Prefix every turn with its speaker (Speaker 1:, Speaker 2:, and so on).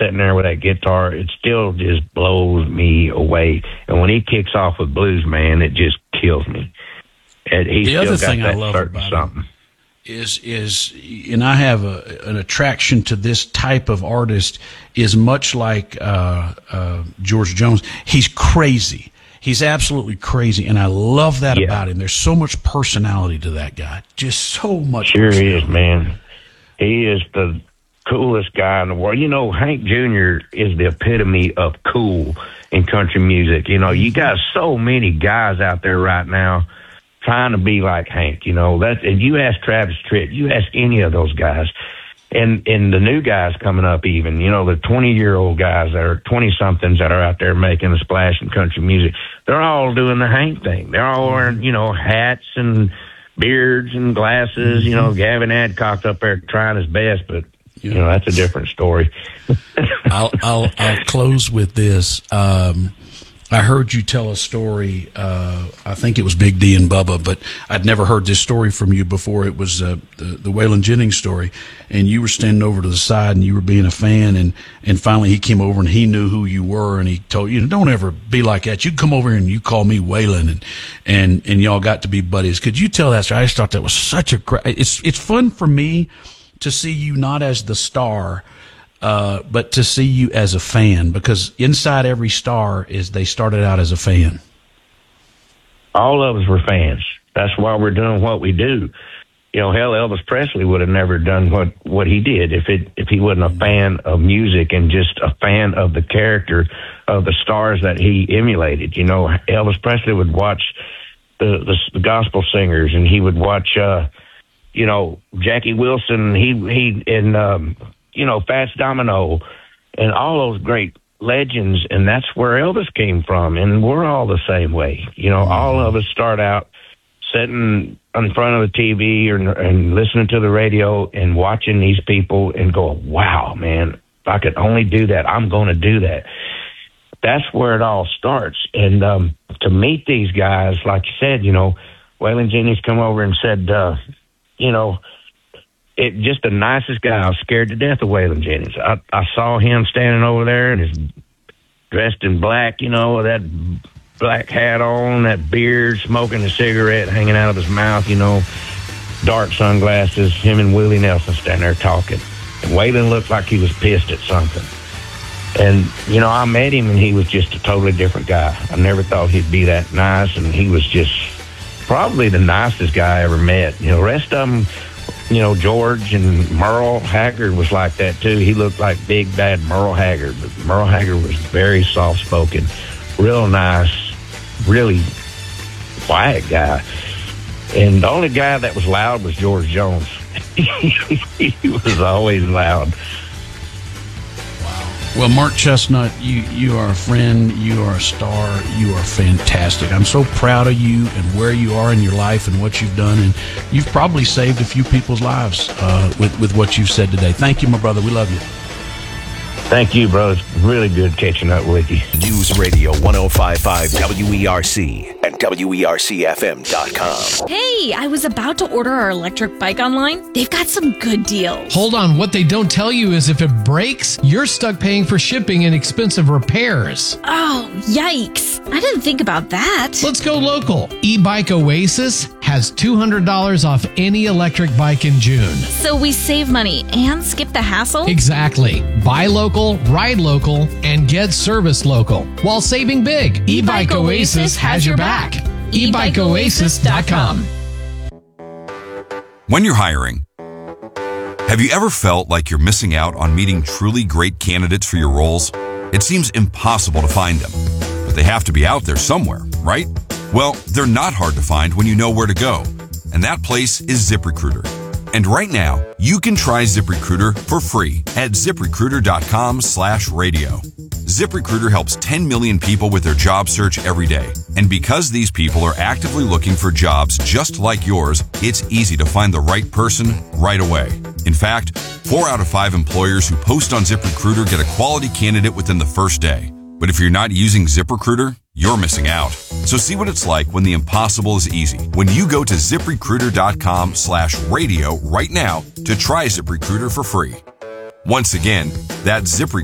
Speaker 1: sitting there with that guitar, it still just blows me away. And when he kicks off with Blues Man, it just kills me. And he's
Speaker 2: the other
Speaker 1: still
Speaker 2: thing
Speaker 1: got that
Speaker 2: I love
Speaker 1: certain
Speaker 2: about
Speaker 1: something.
Speaker 2: him is, and I have an attraction to this type of artist, is much like George Jones. He's crazy. He's absolutely crazy, and I love that about him. There's so much personality to that guy. Just so much.
Speaker 1: Sure is, man. He is the coolest guy in the world. You know, Hank Jr. is the epitome of cool in country music. You know, you got so many guys out there right now trying to be like Hank. You know, and you ask Travis Tritt, you ask any of those guys, and the new guys coming up, even, you know, the 20-year-old guys that are 20-somethings that are out there making a splash in country music, they're all doing the Hank thing. They're all wearing, you know, hats and beards and glasses. You know, Gavin Adcock up there trying his best, but you know, that's a different story.
Speaker 2: I'll close with this. I heard you tell a story. I think it was Big D and Bubba, but I'd never heard this story from you before. It was the Waylon Jennings story, and you were standing over to the side and you were being a fan, and finally he came over and he knew who you were, and he told you, don't ever be like that. You come over and you call me Waylon, and y'all got to be buddies. Could you tell that story? I just thought that was such a great. It's fun for me to see you not as the star, but to see you as a fan, because inside every star is they started out as a fan.
Speaker 1: All of us were fans. That's why we're doing what we do. You know, hell, Elvis Presley would have never done what he did if he wasn't a fan of music and just a fan of the character of the stars that he emulated. You know, Elvis Presley would watch the gospel singers, and he would watch, you know, Jackie Wilson. He and you know, Fats Domino, and all those great legends, and that's where Elvis came from, and we're all the same way. You know, all of us start out sitting in front of the TV and listening to the radio and watching these people and go, wow, man, if I could only do that, I'm going to do that. That's where it all starts. And to meet these guys, like you said, you know, Waylon Jennings come over and said, you know, just the nicest guy. I was scared to death of Waylon Jennings. I saw him standing over there and he's dressed in black, you know, that black hat on, that beard, smoking a cigarette hanging out of his mouth, you know, dark sunglasses, him and Willie Nelson standing there talking. And Waylon looked like he was pissed at something. And, you know, I met him and he was just a totally different guy. I never thought he'd be that nice, and he was just probably the nicest guy I ever met. You know, the rest of them, you know, George and Merle Haggard was like that too. He looked like big bad Merle Haggard, but Merle Haggard was very soft-spoken, real nice, really quiet guy. And the only guy that was loud was George Jones. He was always loud.
Speaker 2: Well, Mark Chesnutt, you are a friend, you are a star, you are fantastic. I'm so proud of you and where you are in your life and what you've done, and you've probably saved a few people's lives with what you've said today. Thank you, my brother. We love you.
Speaker 1: Thank you, bro. It's really good catching up with you.
Speaker 3: News Radio 105.5 WERC and WERCFM.com.
Speaker 4: Hey, I was about to order our electric bike online. They've got some good deals.
Speaker 5: Hold on. What they don't tell you is if it breaks, you're stuck paying for shipping and expensive repairs.
Speaker 4: Oh, yikes. I didn't think about that.
Speaker 5: Let's go local. eBike Oasis has $200 off any electric bike in June.
Speaker 4: So we save money and skip the hassle?
Speaker 5: Exactly. Buy local, ride local, and get service local while saving big. eBike Oasis has your back. eBikeOasis.com.
Speaker 6: When you're hiring, have you ever felt like you're missing out on meeting truly great candidates for your roles? It seems impossible to find them, but they have to be out there somewhere, right? Well, they're not hard to find when you know where to go, and that place is ZipRecruiter. And right now, you can try ZipRecruiter for free at ZipRecruiter.com/radio. ZipRecruiter helps 10 million people with their job search every day. And because these people are actively looking for jobs just like yours, it's easy to find the right person right away. In fact, 4 out of 5 employers who post on ZipRecruiter get a quality candidate within the first day. But if you're not using ZipRecruiter, you're missing out. So see what it's like when the impossible is easy. When you go to ZipRecruiter.com/radio right now to try ZipRecruiter for free. Once again, that's ZipRecruiter.